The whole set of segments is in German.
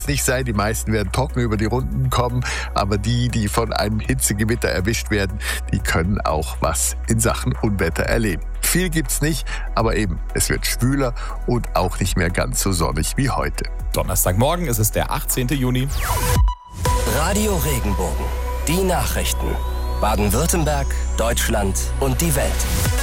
nicht sein. Die meisten werden trocken über die Runden kommen, aber die von einem Hitzegewitter erwischt werden, die können auch was in Sachen Unwetter erleben. Viel gibt's nicht, aber eben, es wird schwüler und auch nicht mehr ganz so sonnig wie heute. Donnerstagmorgen ist es der 18. Juni. Radio Regenbogen. Die Nachrichten. Baden-Württemberg, Deutschland und die Welt.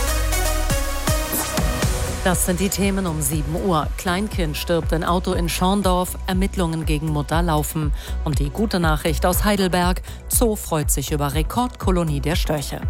Das sind die Themen um 7 Uhr. Kleinkind stirbt in Auto in Schorndorf, Ermittlungen gegen Mutter laufen. Und die gute Nachricht aus Heidelberg, Zoo freut sich über Rekordkolonie der Störche.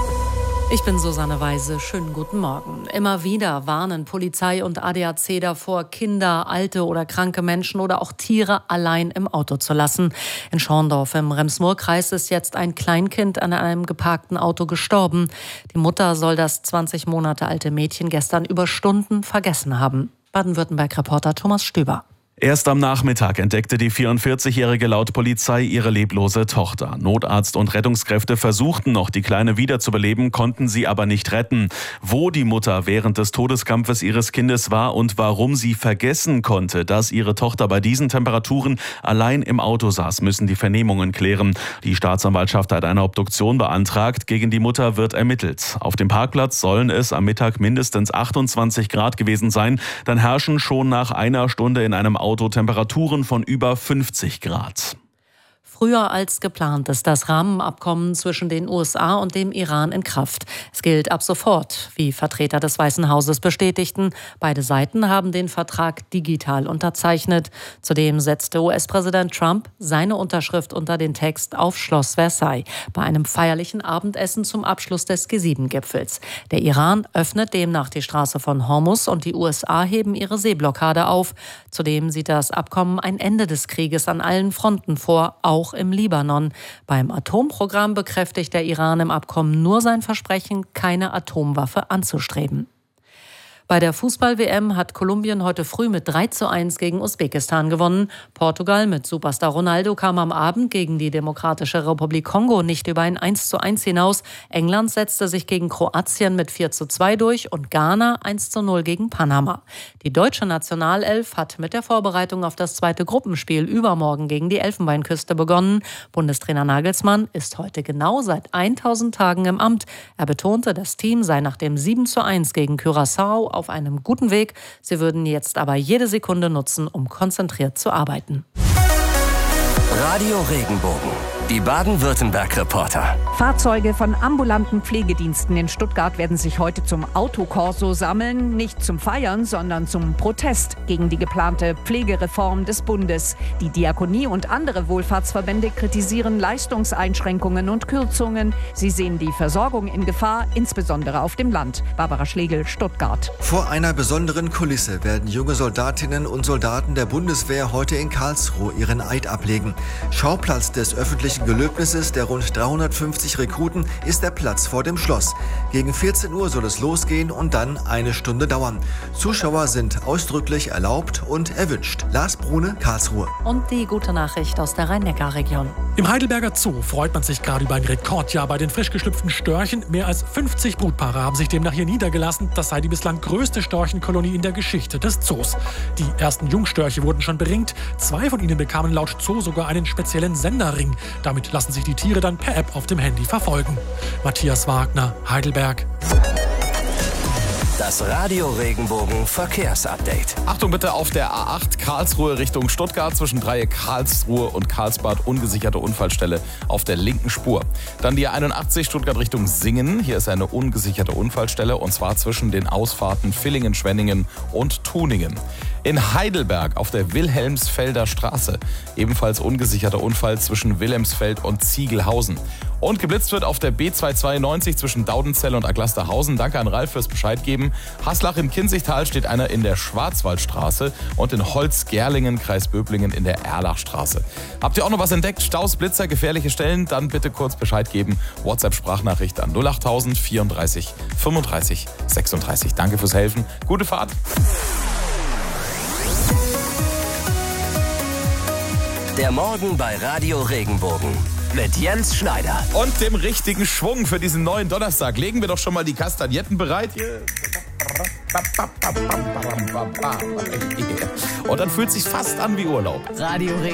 Ich bin Susanne Weise, schönen guten Morgen. Immer wieder warnen Polizei und ADAC davor, Kinder, alte oder kranke Menschen oder auch Tiere allein im Auto zu lassen. In Schorndorf im Rems-Murr-Kreis ist jetzt ein Kleinkind an einem geparkten Auto gestorben. Die Mutter soll das 20 Monate alte Mädchen gestern über Stunden vergessen haben. Baden-Württemberg-Reporter Thomas Stüber. Erst am Nachmittag entdeckte die 44-Jährige laut Polizei ihre leblose Tochter. Notarzt und Rettungskräfte versuchten noch, die Kleine wiederzubeleben, konnten sie aber nicht retten. Wo die Mutter während des Todeskampfes ihres Kindes war und warum sie vergessen konnte, dass ihre Tochter bei diesen Temperaturen allein im Auto saß, müssen die Vernehmungen klären. Die Staatsanwaltschaft hat eine Obduktion beantragt. Gegen die Mutter wird ermittelt. Auf dem Parkplatz sollen es am Mittag mindestens 28 Grad gewesen sein. Dann herrschen schon nach einer Stunde in einem Auto Temperaturen von über 50 Grad. Früher als geplant ist das Rahmenabkommen zwischen den USA und dem Iran in Kraft. Es gilt ab sofort, wie Vertreter des Weißen Hauses bestätigten. Beide Seiten haben den Vertrag digital unterzeichnet. Zudem setzte US-Präsident Trump seine Unterschrift unter den Text auf Schloss Versailles bei einem feierlichen Abendessen zum Abschluss des G7-Gipfels. Der Iran öffnet demnach die Straße von Hormuz und die USA heben ihre Seeblockade auf. Zudem sieht das Abkommen ein Ende des Krieges an allen Fronten vor, auch im Libanon. Beim Atomprogramm bekräftigt der Iran im Abkommen nur sein Versprechen, keine Atomwaffe anzustreben. Bei der Fußball-WM hat Kolumbien heute früh mit 3:1 gegen Usbekistan gewonnen. Portugal mit Superstar Ronaldo kam am Abend gegen die Demokratische Republik Kongo nicht über ein 1:1 hinaus. England setzte sich gegen Kroatien mit 4:2 durch und Ghana 1:0 gegen Panama. Die deutsche Nationalelf hat mit der Vorbereitung auf das zweite Gruppenspiel übermorgen gegen die Elfenbeinküste begonnen. Bundestrainer Nagelsmann ist heute genau seit 1000 Tagen im Amt. Er betonte, das Team sei nach dem 7:1 gegen Curaçao auf einem guten Weg. Sie würden jetzt aber jede Sekunde nutzen, um konzentriert zu arbeiten. Radio Regenbogen. Die Baden-Württemberg-Reporter. Fahrzeuge von ambulanten Pflegediensten in Stuttgart werden sich heute zum Autokorso sammeln. Nicht zum Feiern, sondern zum Protest gegen die geplante Pflegereform des Bundes. Die Diakonie und andere Wohlfahrtsverbände kritisieren Leistungseinschränkungen und Kürzungen. Sie sehen die Versorgung in Gefahr, insbesondere auf dem Land. Barbara Schlegel, Stuttgart. Vor einer besonderen Kulisse werden junge Soldatinnen und Soldaten der Bundeswehr heute in Karlsruhe ihren Eid ablegen. Schauplatz des öffentlichen Gelöbnisses der rund 350 Rekruten ist der Platz vor dem Schloss. Gegen 14 Uhr soll es losgehen und dann eine Stunde dauern. Zuschauer sind ausdrücklich erlaubt und erwünscht. Lars Brune, Karlsruhe. Und die gute Nachricht aus der Rhein-Neckar-Region. Im Heidelberger Zoo freut man sich gerade über ein Rekordjahr bei den frisch geschlüpften Störchen. Mehr als 50 Brutpaare haben sich demnach hier niedergelassen. Das sei die bislang größte Storchenkolonie in der Geschichte des Zoos. Die ersten Jungstörche wurden schon beringt. 2 von ihnen bekamen laut Zoo sogar einen speziellen Senderring. Damit lassen sich die Tiere dann per App auf dem Handy verfolgen. Matthias Wagner, Heidelberg. Das Radio Regenbogen Verkehrsupdate. Achtung bitte auf der A8 Karlsruhe Richtung Stuttgart zwischen Dreieck Karlsruhe und Karlsbad ungesicherte Unfallstelle auf der linken Spur. Dann die A81 Stuttgart Richtung Singen. Hier ist eine ungesicherte Unfallstelle und zwar zwischen den Ausfahrten Villingen, Schwenningen und Tuningen. In Heidelberg auf der Wilhelmsfelder Straße ebenfalls ungesicherter Unfall zwischen Wilhelmsfeld und Ziegelhausen. Und geblitzt wird auf der B292 zwischen Daudenzell und Aglasterhausen. Danke an Ralf fürs Bescheid geben. Haslach im Kinzigtal steht einer in der Schwarzwaldstraße und in Holzgerlingen, Kreis Böblingen in der Erlachstraße. Habt ihr auch noch was entdeckt? Staus, Blitzer, gefährliche Stellen? Dann bitte kurz Bescheid geben. WhatsApp-Sprachnachricht an 08000 34 35 36. Danke fürs Helfen. Gute Fahrt. Der Morgen bei Radio Regenbogen mit Jens Schneider. Und dem richtigen Schwung für diesen neuen Donnerstag. Legen wir doch schon mal die Kastagnetten bereit. Hier. Und dann fühlt es sich fast an wie Urlaub. Radio